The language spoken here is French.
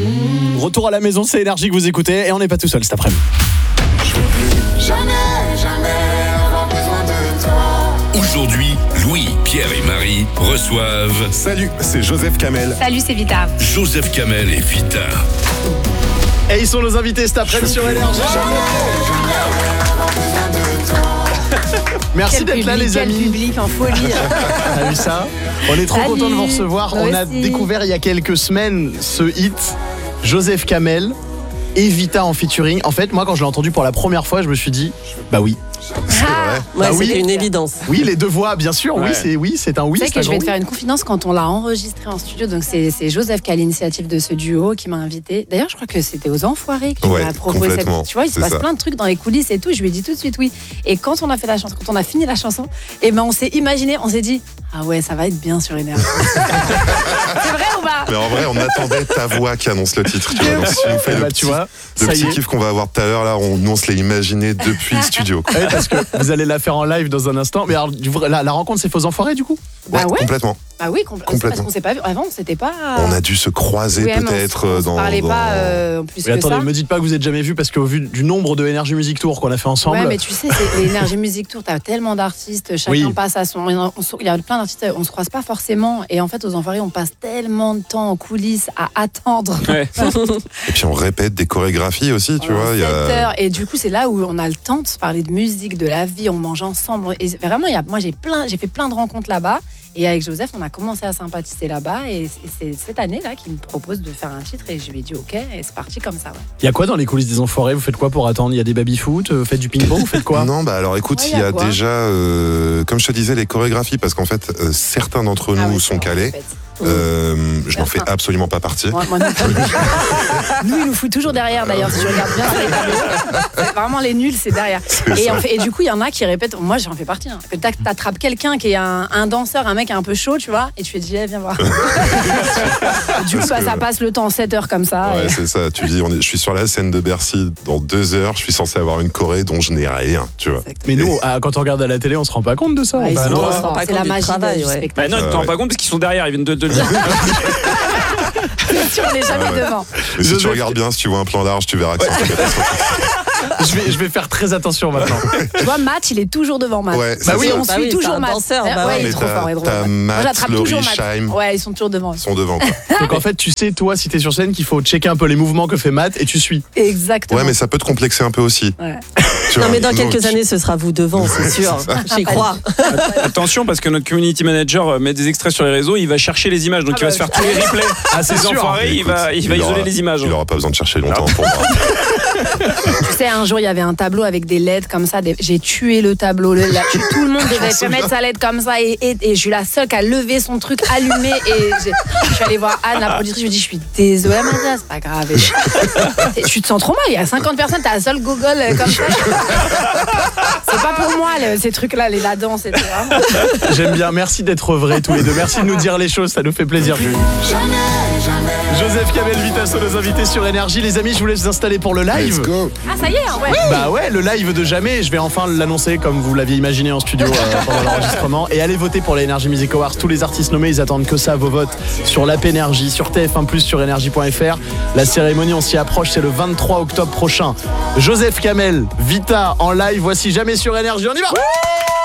Retour à la maison, c'est Énergie que vous écoutez et on n'est pas tout seul cet après-midi. Aujourd'hui, Louis, Pierre et Marie reçoivent Salut, c'est Joseph Kamel. Salut, c'est Vita. Joseph Kamel et Vita. Et ils sont nos invités cet après-midi sur Énergie. Merci d'être là les amis. Quel public en folie. T'as vu ça? On est trop Salut. content de vous recevoir. Moi On a aussi. découvert il y a quelques semaines ce hit, Joseph Kamel et Vita en featuring. En fait, moi quand je l'ai entendu pour la première fois, je me suis dit, bah oui. Ah, Bah oui. C'était une évidence. Oui, les deux voix, bien sûr. Ouais. Oui, c'est un oui. tu sais c'est que un je vais grand te faire une confidence quand on l'a enregistré en studio. Donc c'est Joseph qui a l'initiative de ce duo qui m'a invité. D'ailleurs, je crois que c'était aux Enfoirés que tu Ouais, m'as proposé cette. complètement, Tu vois, il se c'est passe ça. plein de trucs dans les coulisses et tout. Je lui ai dit tout de suite oui. Et quand on a fait la chanson, quand on a fini la chanson, et ben on s'est imaginé, on s'est dit ah ouais, ça va être bien sur Énergie. C'est vrai ou pas? Mais en vrai, on attendait ta voix qui annonce le titre. Tu vois. Donc, si tu nous fais Bah, tu vois, le ça y petit est. kiff qu'on va avoir tout à l'heure, là, nous on se l'est imaginé depuis le studio. quoi. Ouais, parce que vous allez la faire en live dans un instant. Mais alors, la rencontre, c'est Faux Enfoirés du coup? Bah ouais. Complètement. Bah oui, parce Complètement. qu'on s'est pas vu. Avant, c'était pas. On a dû se croiser Oui, mais peut-être on se dans. parlait dans- pas plus Mais que attendez, ça. me dites pas que vous êtes jamais vu parce qu'au vu du nombre de Energy Music Tour qu'on a fait ensemble. Ouais, mais tu sais, c'est l'Energy Music Tour, t'as tellement d'artistes, chacun Oui. passe à son. Il y a plein d'artistes, on se croise pas forcément. Et en fait, aux Enfoirés, on passe tellement de temps en coulisses à attendre. Ouais. Et puis on répète des chorégraphies aussi, tu vois. il y 7 a- heures. Et du coup, c'est là où on a le temps de se parler de musique, de la vie, on mange ensemble. Et vraiment, moi, j'ai fait plein de rencontres là-bas. Et avec Joseph, on a commencé à sympathiser là-bas. Et c'est cette année-là qu'il me propose de faire un titre. Et je lui ai dit OK. Et c'est parti comme ça. Ouais. Il y a quoi dans les coulisses des Enfoirés? Vous faites quoi pour attendre? Il y a des baby-foot? Vous faites du ping-pong? Vous faites quoi? Non, bah alors écoute, Ouais, il y a quoi déjà, comme je te disais, les chorégraphies, parce qu'en fait, certains d'entre nous Ah ouais, sont c'est calés. en fait. Je n'en fais absolument pas partie. Moi non plus. Nous, il nous fout toujours derrière d'ailleurs, si je regarde bien les tableaux. C'est vraiment les nuls, c'est derrière. Et du coup, il y en a qui répètent, moi j'en fais partie, hein, que t'attrapes quelqu'un qui est un danseur, un mec un peu chaud, tu vois, et tu fais dis, viens voir. Du coup, ça passe le temps, 7 heures comme ça. Ouais, et- c'est ça. Tu dis, je suis sur la scène de Bercy dans 2 heures. Je suis censé avoir une choré dont je n'ai rien, tu vois. Mais nous, quand on regarde à la télé, on se rend pas compte de ça. Ouais, Bah ils non. sont on se forts. rend pas C'est compte la du magie travail, du ouais. spectacle. Bah non, tu te rends pas compte parce qu'ils sont derrière, ils viennent de le dire. C'est sûr, on n'est jamais devant. Mais si Joseph- tu regardes bien, si tu vois un plan large, tu verras que Je vais faire très attention maintenant. Tu vois, Matt, il est toujours devant Matt. Ouais, Bah c'est oui, ça. on Bah suit oui, toujours c'est un Matt. danseur, bah ouais, ouais. il est Mais trop fort, il est trop t'as fort. Moi, Matt, j'attrape Laurie, toujours Matt. Scheim. Ouais, ils sont toujours devant. Ils sont devant, quoi. Donc en fait, tu sais, toi, si t'es sur scène, qu'il faut checker un peu les mouvements que fait Matt et tu suis. Exactement. Ouais, mais ça peut te complexer un peu aussi. Ouais. Tu Non vois. mais dans quelques Donc, années ce sera vous devant, c'est sûr. J'y crois. Attention parce que notre community manager met des extraits sur les réseaux, il va chercher les images, donc il va se faire tous les replays. Ah, c'est Ces sûr. enfoirés, il va isoler aura- les images. Il aura pas besoin de chercher longtemps pour moi. Tu sais, un jour, il y avait un tableau avec des LED comme ça. J'ai tué le tableau. Tout le monde devait mettre sa LED comme ça. Et je suis la seule qui a levé son truc allumé. Et je suis allée voir Anne, la productrice. Je lui ai dit, je suis désolée, elle m'a dit, ah, c'est pas grave. Tu te sens trop mal. Il y a 50 personnes, t'as la seule gogole comme ça. C'est pas pour moi, ces trucs-là, la danse, etc. J'aime bien. Merci d'être vrais tous les deux. Merci de nous dire les choses. Ça nous fait plaisir. Joseph Kamel, Vita sont nos invités sur Énergie. Les amis, je vous laisse vous installer pour le live. Let's go. Ah, ça y est, ouais. Bah ouais, le live de jamais. Je vais enfin l'annoncer comme vous l'aviez imaginé en studio pendant l'enregistrement. Et allez voter pour les Energy Music Awards. Tous les artistes nommés, ils attendent que ça, vos votes sur l'app Énergie, sur TF1+, sur énergie.fr. La cérémonie, on s'y approche, c'est le 23 octobre prochain. Joseph Kamel, Vita en live. Voici Jamais sur Énergie. On y va.